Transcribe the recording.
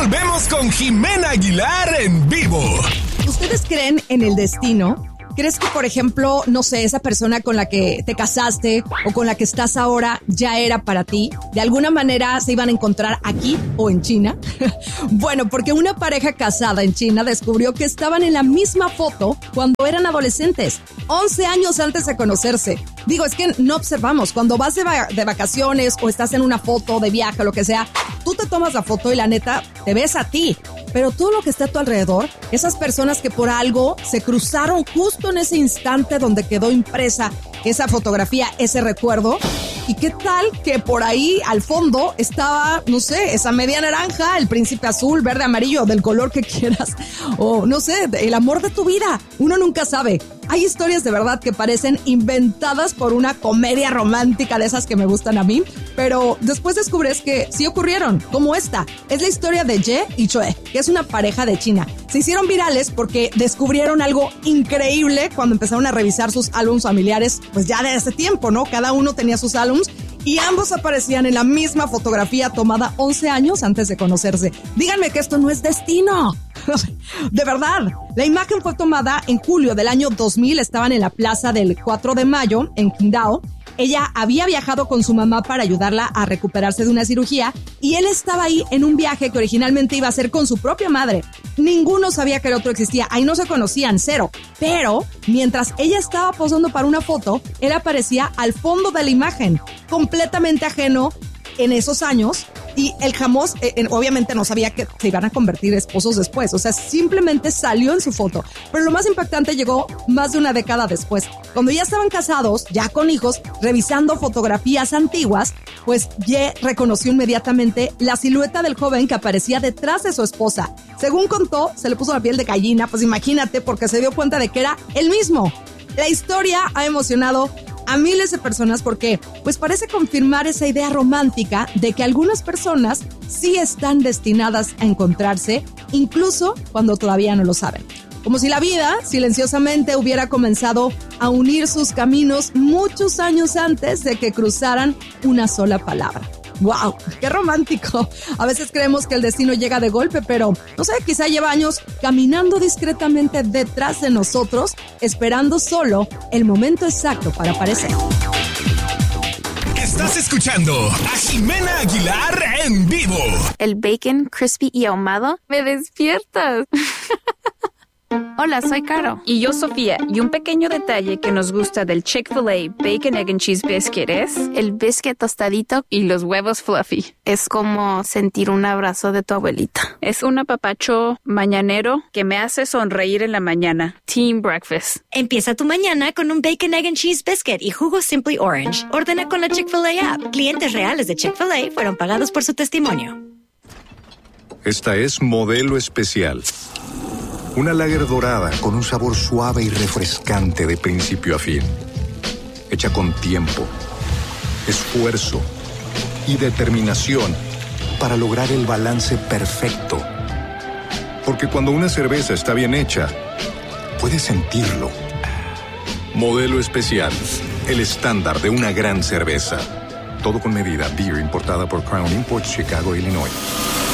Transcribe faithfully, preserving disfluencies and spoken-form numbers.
volvemos con Jimena Aguilar en vivo. ¿Ustedes creen en el destino? ¿Crees que, por ejemplo, no sé, esa persona con la que te casaste o con la que estás ahora ya era para ti? ¿De alguna manera se iban a encontrar aquí o en China? Bueno, porque una pareja casada en China descubrió que estaban en la misma foto cuando eran adolescentes, once años antes de conocerse. Digo, es que no observamos. Cuando vas de, va- de vacaciones o estás en una foto de viaje o lo que sea, tú te tomas la foto y la neta te ves a ti. Pero todo lo que está a tu alrededor, esas personas que por algo se cruzaron justo en ese instante donde quedó impresa esa fotografía, ese recuerdo. ¿Y qué tal que por ahí al fondo estaba, no sé, esa media naranja, el príncipe azul, verde, amarillo, del color que quieras? O no sé, el amor de tu vida. Uno nunca sabe. Hay historias de verdad que parecen inventadas por una comedia romántica de esas que me gustan a mí, pero después descubres que sí ocurrieron, como esta. Es la historia de Ye y Chue, que es una pareja de China. Se hicieron virales porque descubrieron algo increíble cuando empezaron a revisar sus álbumes familiares, pues ya de ese tiempo, ¿no? Cada uno tenía sus álbumes y ambos aparecían en la misma fotografía tomada once años antes de conocerse. Díganme que esto no es destino. De verdad, la imagen fue tomada en julio del año dos mil, estaban en la plaza del cuatro de mayo en Qingdao. Ella había viajado con su mamá para ayudarla a recuperarse de una cirugía y él estaba ahí en un viaje que originalmente iba a hacer con su propia madre. Ninguno sabía que el otro existía, ahí no se conocían, cero. Pero mientras ella estaba posando para una foto, él aparecía al fondo de la imagen, completamente ajeno en esos años. Y el jamás, eh, eh, obviamente no sabía que se iban a convertir esposos después. O sea, simplemente salió en su foto. Pero lo más impactante llegó más de una década después. Cuando ya estaban casados, ya con hijos, revisando fotografías antiguas, pues Ye reconoció inmediatamente la silueta del joven que aparecía detrás de su esposa. Según contó, se le puso la piel de gallina, pues imagínate, porque se dio cuenta de que era el mismo. La historia ha emocionado a miles de personas porque pues parece confirmar esa idea romántica de que algunas personas sí están destinadas a encontrarse, incluso cuando todavía no lo saben. Como si la vida silenciosamente hubiera comenzado a unir sus caminos muchos años antes de que cruzaran una sola palabra. ¡Wow! ¡Qué romántico! A veces creemos que el destino llega de golpe, pero, no sé, quizá lleva años caminando discretamente detrás de nosotros, esperando solo el momento exacto para aparecer. Estás escuchando a Jimena Aguilar en vivo. El bacon crispy y ahumado me despiertas. Hola, soy Caro. Y yo, Sofía. Y un pequeño detalle que nos gusta del Chick-fil-A Bacon, Egg and Cheese Biscuit es el biscuit tostadito y los huevos fluffy. es como sentir un abrazo de tu abuelita. Es un apapacho mañanero que me hace sonreír en la mañana. Team Breakfast. Empieza tu mañana con un Bacon, Egg and Cheese Biscuit y jugo Simply Orange. Ordena con la Chick-fil-A app. Clientes reales de Chick-fil-A fueron pagados por su testimonio. Esta es Modelo Especial. Una lager dorada con un sabor suave y refrescante de principio a fin. Hecha con tiempo, esfuerzo y determinación para lograr el balance perfecto. Porque cuando una cerveza está bien hecha, puedes sentirlo. Modelo Especial, el estándar de una gran cerveza. Todo con medida. Beer importada por Crown Imports, Chicago, Illinois.